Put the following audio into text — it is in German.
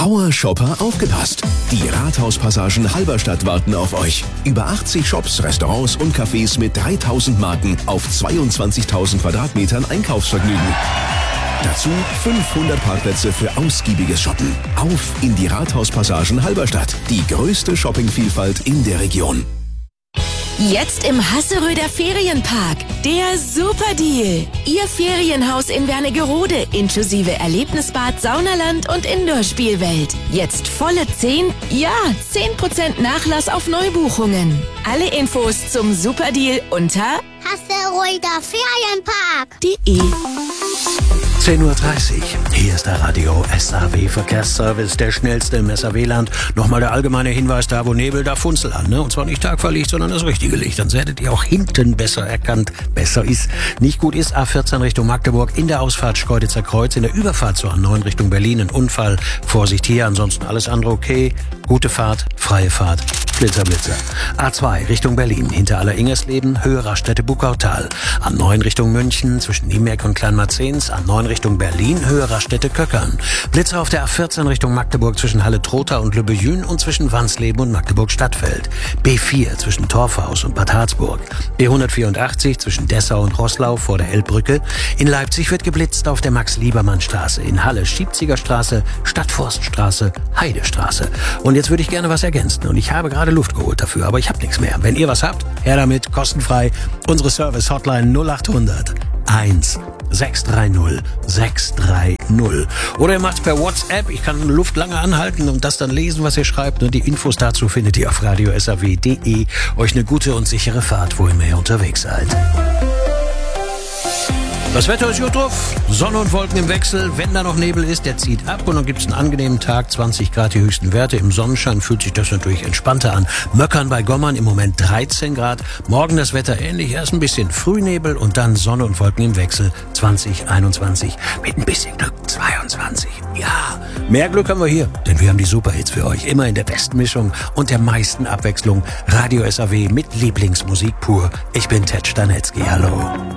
Power-Shopper aufgepasst! Die Rathauspassagen Halberstadt warten auf euch. Über 80 Shops, Restaurants und Cafés mit 3000 Marken auf 22.000 Quadratmetern Einkaufsvergnügen. Dazu 500 Parkplätze für ausgiebiges Shoppen. Auf in die Rathauspassagen Halberstadt. Die größte Shoppingvielfalt in der Region. Jetzt im Hasseröder Ferienpark. Der Superdeal. Ihr Ferienhaus in Wernigerode inklusive Erlebnisbad, Saunaland und Indoor-Spielwelt. Jetzt volle 10% Nachlass auf Neubuchungen. Alle Infos zum Superdeal unter Hasseröder Ferienpark.de. 10.30 Uhr. Hier ist der Radio SAW Verkehrsservice, der schnellste im SAW-Land. Nochmal der allgemeine Hinweis, da wo Nebel, da Funzel an. Ne? Und zwar nicht Tagfahrlicht, sondern das richtige Licht. Dann werdet ihr auch hinten besser erkannt. Besser ist, nicht gut ist, A14 Richtung Magdeburg, in der Ausfahrt Schkeuditzer Kreuz, in der Überfahrt zur A9 Richtung Berlin, ein Unfall. Vorsicht hier, ansonsten alles andere okay. Gute Fahrt, freie Fahrt. Blitzer, Blitzer. A2 Richtung Berlin, hinter Aller-Ingersleben, Höhe Raststätte Buckautal. A9 Richtung München, zwischen Niemerk und Kleinmarzens. A9 Richtung Berlin, Höhe Raststätte Köckern. Blitzer auf der A14 Richtung Magdeburg, zwischen Halle-Trotha und Lübbejün und zwischen Wansleben und Magdeburg-Stadtfeld. B4 zwischen Torfhaus und Bad Harzburg. B184 zwischen Dessau und Roßlau vor der Elbbrücke. In Leipzig wird geblitzt auf der Max-Liebermann-Straße. In Halle Schiebzigerstraße, Stadtforststraße, Heidestraße. Und jetzt würde ich gerne was ergänzen. Und ich habe gerade Luft geholt dafür, aber ich habe nichts mehr. Wenn ihr was habt, her damit, kostenfrei. Unsere Service-Hotline 0800 1 630 630. Oder ihr macht's per WhatsApp. Ich kann Luft lange anhalten und das dann lesen, was ihr schreibt. Und die Infos dazu findet ihr auf radiosaw.de. Euch eine gute und sichere Fahrt, wo ihr mehr unterwegs seid. Das Wetter ist gut drauf. Sonne und Wolken im Wechsel. Wenn da noch Nebel ist, der zieht ab und dann gibt's einen angenehmen Tag. 20 Grad die höchsten Werte. Im Sonnenschein fühlt sich das natürlich entspannter an. Möckern bei Gommern im Moment 13 Grad. Morgen das Wetter ähnlich. Erst ein bisschen Frühnebel und dann Sonne und Wolken im Wechsel. 20, 21. Mit ein bisschen Glück 22. Ja, mehr Glück haben wir hier. Denn wir haben die Superhits für euch. Immer in der besten Mischung und der meisten Abwechslung. Radio SAW mit Lieblingsmusik pur. Ich bin Ted Stanetzky. Hallo.